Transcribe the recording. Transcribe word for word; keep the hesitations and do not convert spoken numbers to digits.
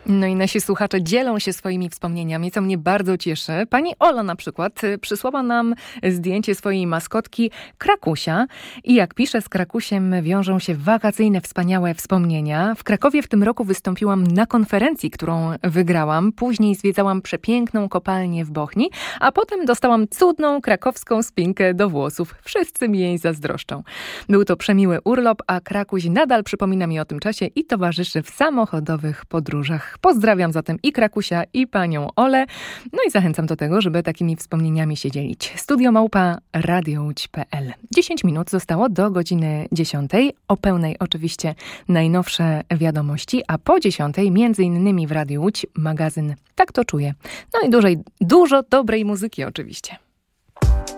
No i nasi słuchacze dzielą się swoimi wspomnieniami, co mnie bardzo cieszy. Pani Ola na przykład przysłała nam zdjęcie swojej maskotki Krakusia i jak pisze, z Krakusiem wiążą się wakacyjne, wspaniałe wspomnienia. W Krakowie w tym roku wystąpiłam na konferencji, którą wygrałam. Później zwiedzałam przepiękną kopalnię w Bochni, a potem dostałam cudną krakowską spinkę do włosów. Wszyscy mi jej zazdroszczą. Był to przemiły urlop, a Krakuś nadal przypomina mi o tym czasie i towarzyszy w samochodowych podróżach. Pozdrawiam zatem i Krakusia, i panią Olę. No i zachęcam do tego, żeby takimi wspomnieniami się dzielić. Studio małpa radiołódź kropka pe el. dziesięć minut zostało do godziny dziesiątej. O pełnej oczywiście najnowsze wiadomości, a po dziesiątej między innymi w Radiu Łódź magazyn Tak to czuję. No i dużej, dużo dobrej muzyki oczywiście.